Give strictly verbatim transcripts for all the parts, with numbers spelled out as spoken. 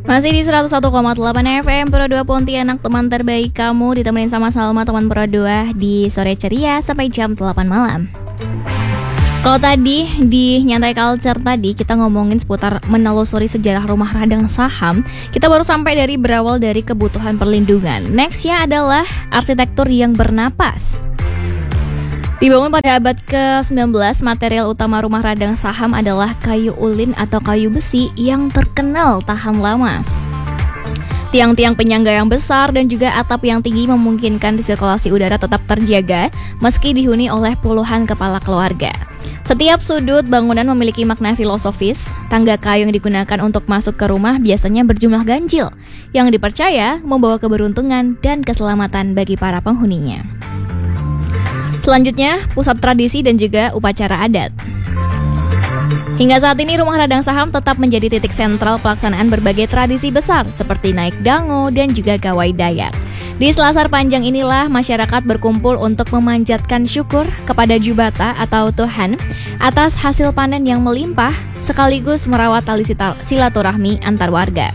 Masih di seratus satu koma delapan F M Pro dua Pontianak, teman terbaik kamu, ditemenin sama Salma, teman Pro dua di sore ceria sampai jam delapan malam. Kalau tadi di Nyantai Culture tadi kita ngomongin seputar menelusuri sejarah rumah radang saham, kita baru sampai dari berawal dari kebutuhan perlindungan. Nextnya adalah arsitektur yang bernapas. Dibangun pada abad ke sembilan belas, material utama rumah radang saham adalah kayu ulin atau kayu besi yang terkenal tahan lama. Tiang-tiang penyangga yang besar dan juga atap yang tinggi memungkinkan sirkulasi udara tetap terjaga meski dihuni oleh puluhan kepala keluarga. Setiap sudut bangunan memiliki makna filosofis. Tangga kayu yang digunakan untuk masuk ke rumah biasanya berjumlah ganjil, yang dipercaya membawa keberuntungan dan keselamatan bagi para penghuninya. Selanjutnya, pusat tradisi dan juga upacara adat. Hingga saat ini, rumah radang saham tetap menjadi titik sentral pelaksanaan berbagai tradisi besar seperti naik dango dan juga gawai dayak. Di selasar panjang inilah masyarakat berkumpul untuk memanjatkan syukur kepada Jubata atau Tuhan atas hasil panen yang melimpah, sekaligus merawat tali silaturahmi antar warga.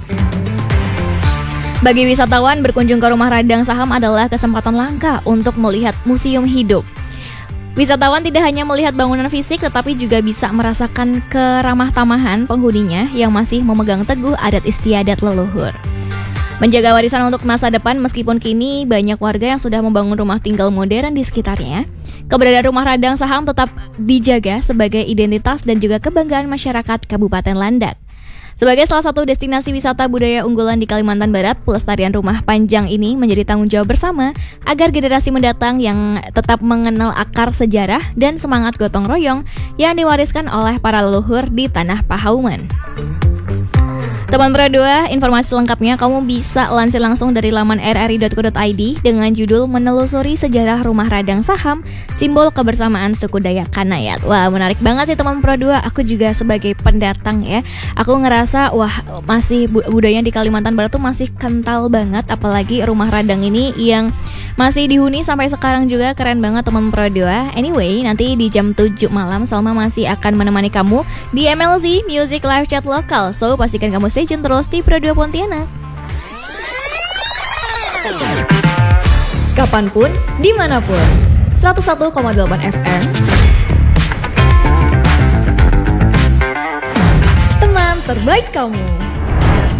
Bagi wisatawan, berkunjung ke rumah radang saham adalah kesempatan langka untuk melihat museum hidup. Wisatawan tidak hanya melihat bangunan fisik, tetapi juga bisa merasakan keramah tamahan penghuninya yang masih memegang teguh adat istiadat leluhur. Menjaga warisan untuk masa depan, meskipun kini banyak warga yang sudah membangun rumah tinggal modern di sekitarnya, keberadaan rumah radang saham tetap dijaga sebagai identitas dan juga kebanggaan masyarakat Kabupaten Landak. Sebagai salah satu destinasi wisata budaya unggulan di Kalimantan Barat, pelestarian rumah panjang ini menjadi tanggung jawab bersama agar generasi mendatang yang tetap mengenal akar sejarah dan semangat gotong royong yang diwariskan oleh para leluhur di tanah Pahauman. Teman Pro dua, informasi lengkapnya kamu bisa lansir langsung dari laman r r i dot co dot i d dengan judul Menelusuri Sejarah Rumah Radang Saham, Simbol Kebersamaan Suku Dayak Kanayat. Wah, menarik banget sih teman Pro dua. Aku juga sebagai pendatang ya, aku ngerasa wah masih budaya di Kalimantan Barat tuh masih kental banget, apalagi rumah radang ini yang masih dihuni sampai sekarang juga. Keren banget teman Pro dua. Anyway, nanti di jam tujuh malam Salma masih akan menemani kamu di M L Z Music Live Chat Lokal. So, pastikan kamu stay tune terus di Pro dua Pontianak. Kapanpun, dimanapun, seratus satu koma delapan F M. Teman terbaik kamu.